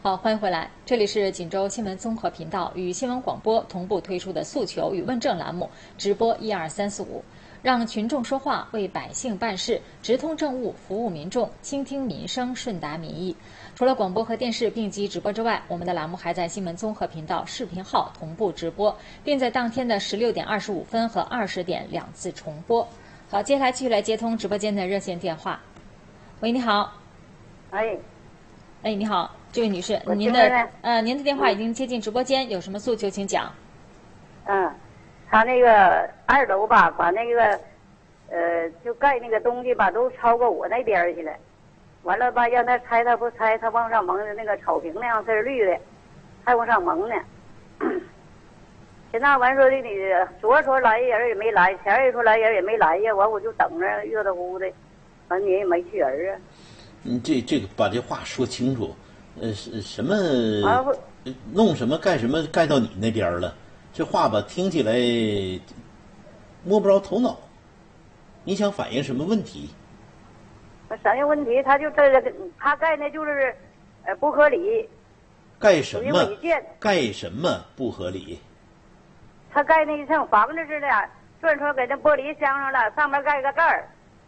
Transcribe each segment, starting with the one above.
好，欢迎回来，这里是锦州新闻综合频道与新闻广播同步推出的诉求与问政栏目，直播12345，让群众说话，为百姓办事，直通政务，服务民众，倾听民生，顺达民意。除了广播和电视并机直播之外，我们的栏目还在新闻综合频道视频号同步直播，并在当天的16点25分和20点2次重播。好，接下来继续来接通直播间的热线电话。喂，你好。哎，你好，这位女士，您的电话已经接进直播间，有什么诉求请讲。 他那个2楼吧，把那个就盖那个东西吧，都超过我那边去了。完了吧，让他拆，他不拆，他往上蒙的那个草坪那样是绿的，还往上蒙呢。现在完说的你昨儿说来人也没来，前儿也说来人也没来呀，完我就等着热乎乎的，完你也没去人啊。 这个把这话说清楚，什么弄什么盖什么盖到你那边了，这话吧听起来摸不着头脑。你想反映什么问题？ 反映问题，他就他盖那就是不合理。 盖什么？ 违建。 盖什么不合理？ 他盖那像房子似的，转出给那玻璃镶上了，上面盖个盖儿。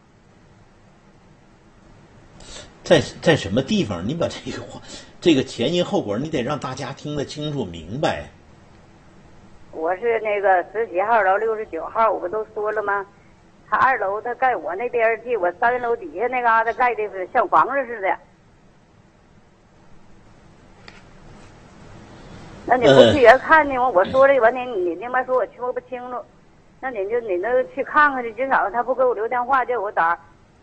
在什么地方？你把这个话，这个前因后果，你得让大家听得清楚明白。 我是那个17号楼、69号，我不都说了吗？他2楼他盖我那边去，我3楼底下那嘎达盖的像房子似的。那你不去人看呢吗？我说了完你那边说我说不清楚，那你那去看看去，至少他不给我留电话，叫我打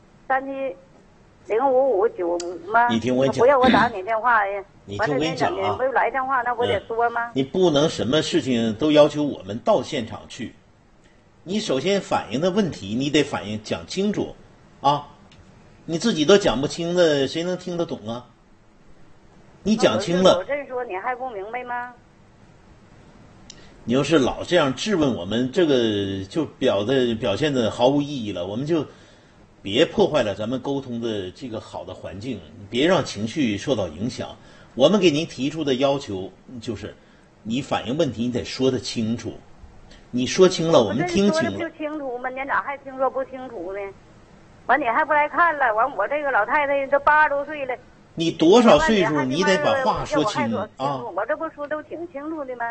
370559吗？ 你听我讲， 不要我打你电话呀。 你听我讲啊， 不来电话那我得说吗？ 你不能什么事情都要求我们到现场去。你首先反映的问题，你得讲清楚，啊，你自己都讲不清的，谁能听得懂啊？你讲清了， 我这说你还不明白吗？ 你要是老这样质问我们，这个就表现的毫无意义了。我们就别破坏了咱们沟通的这个好的环境，别让情绪受到影响。我们给您提出的要求就是，你反映问题你得说得清楚，你说清了我们听清了。 说的不清楚吗？你咋还听说不清楚呢？完你还不来看了？完我这个老太太都80多岁了。 你多少岁数？你得把话说清啊！ 我这不说都挺清楚的吗？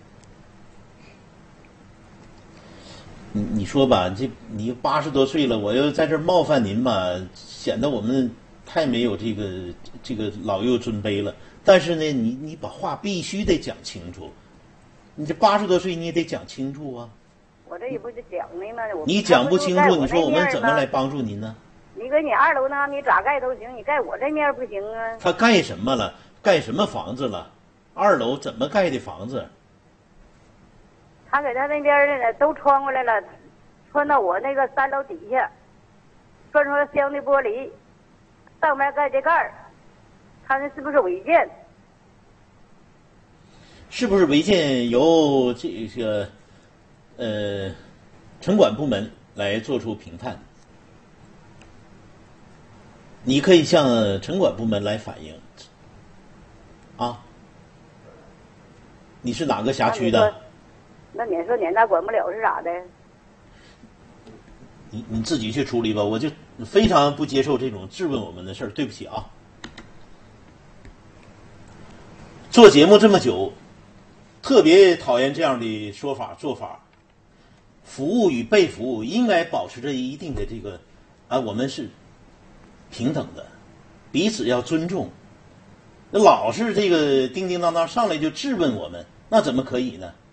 你说吧，你80多岁了，我要在这儿冒犯您吧，显得我们太没有这个老幼尊卑了。但是呢，你把话必须得讲清楚。你这80多岁，你也得讲清楚啊！ 我这也不是讲的吗？ 你讲不清楚，你说我们怎么来帮助您呢？ 你搁你2楼呢，你咋盖都行，你盖我这面不行啊？ 他盖什么了？盖什么房子了？2楼怎么盖的房子？ 他给他那边的都穿过来了，穿到我那个3楼底下，转出镶的玻璃，上面盖的盖儿，他那是不是违建？ 是不是违建由这个城管部门来做出评判？你可以向城管部门来反映。啊，你是哪个辖区的？ 那你说你那管不了是咋的？ 你自己去处理吧，我就非常不接受这种质问我们的事儿，对不起啊。做节目这么久，特别讨厌这样的说法做法。服务与被服务应该保持着一定的这个我们是平等的，彼此要尊重。老是这个叮叮当当上来就质问我们，那怎么可以呢？